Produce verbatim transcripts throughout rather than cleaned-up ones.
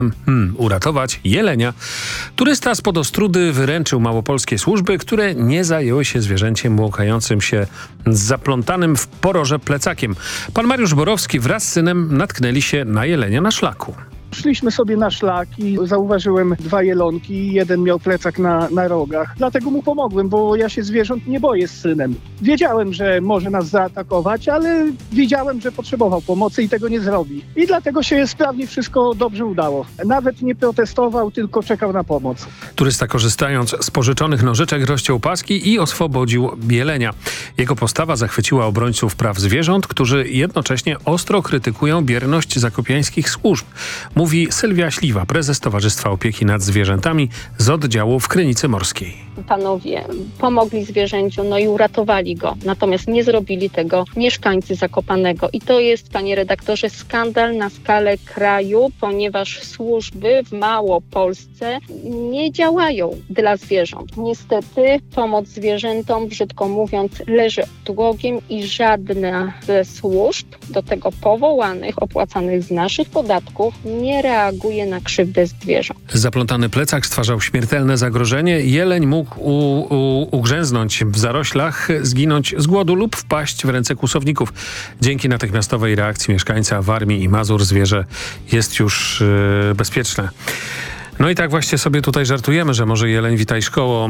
Hmm, uratować jelenia. Turysta spod Ostródy wyręczył małopolskie służby, które nie zajęły się zwierzęciem łąkającym się z zaplątanym w poroże plecakiem. Pan Mariusz Borowski wraz z synem natknęli się na jelenia na szlaku. Szliśmy sobie na szlak i zauważyłem dwa jelonki. Jeden miał plecak na, na rogach. Dlatego mu pomogłem, bo ja się zwierząt nie boję z synem. Wiedziałem, że może nas zaatakować, ale wiedziałem, że potrzebował pomocy i tego nie zrobi. I dlatego się sprawnie wszystko dobrze udało. Nawet nie protestował, tylko czekał na pomoc. Turysta, korzystając z pożyczonych nożyczek, rozciął paski i oswobodził jelenia. Jego postawa zachwyciła obrońców praw zwierząt, którzy jednocześnie ostro krytykują bierność zakopiańskich służb. Mówi Sylwia Śliwa, prezes Towarzystwa Opieki nad Zwierzętami z oddziału w Krynicy Morskiej. Panowie pomogli zwierzęciu, no i uratowali go. Natomiast nie zrobili tego mieszkańcy Zakopanego. I to jest, panie redaktorze, skandal na skalę kraju, ponieważ służby w Małopolsce nie działają dla zwierząt. Niestety pomoc zwierzętom, brzydko mówiąc, leży odłogiem i żadna ze służb do tego powołanych, opłacanych z naszych podatków, nie reaguje na krzywdę zwierząt. Zaplątany plecak stwarzał śmiertelne zagrożenie. Jeleń mógł u, u, ugrzęznąć w zaroślach, zginąć z głodu lub wpaść w ręce kłusowników. Dzięki natychmiastowej reakcji mieszkańca Warmii i Mazur zwierzę jest już yy, bezpieczne. No i tak właśnie sobie tutaj żartujemy, że może jeleń Witaj Szkoło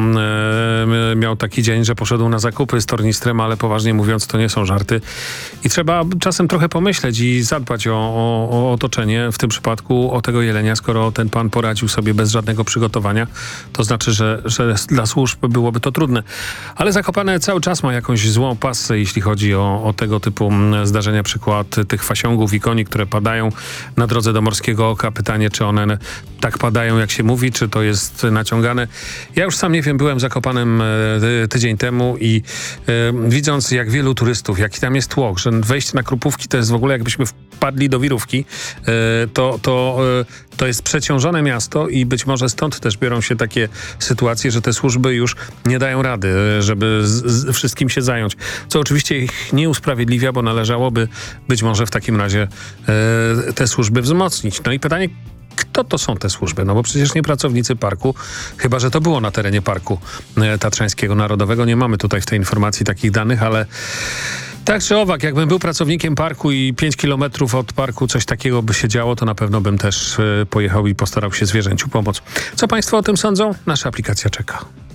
e, miał taki dzień, że poszedł na zakupy z tornistrem, ale poważnie mówiąc to nie są żarty. I trzeba czasem trochę pomyśleć i zadbać o, o, o otoczenie, w tym przypadku o tego jelenia. Skoro ten pan poradził sobie bez żadnego przygotowania, to znaczy, że, że dla służb byłoby to trudne. Ale Zakopane cały czas ma jakąś złą pasę, jeśli chodzi o, o tego typu zdarzenia. Przykład tych fasiągów i koni, które padają na drodze do Morskiego Oka. Pytanie, czy one tak padają, jak się mówi, czy to jest naciągane. Ja już sam nie wiem, byłem w Zakopanem e, tydzień temu i e, widząc, jak wielu turystów, jaki tam jest tłok, że wejście na Krupówki to jest w ogóle jakbyśmy wpadli do wirówki, e, to, to, e, to jest przeciążone miasto i być może stąd też biorą się takie sytuacje, że te służby już nie dają rady, żeby z, z wszystkim się zająć. Co oczywiście ich nie usprawiedliwia, bo należałoby być może w takim razie e, te służby wzmocnić. No i pytanie, kto to są te służby? No bo przecież nie pracownicy parku, chyba że to było na terenie Parku Tatrzańskiego Narodowego. Nie mamy tutaj w tej informacji takich danych, ale tak czy owak, jakbym był pracownikiem parku i pięć kilometrów od parku coś takiego by się działo, to na pewno bym też pojechał i postarał się zwierzęciu pomóc. Co państwo o tym sądzą? Nasza aplikacja czeka.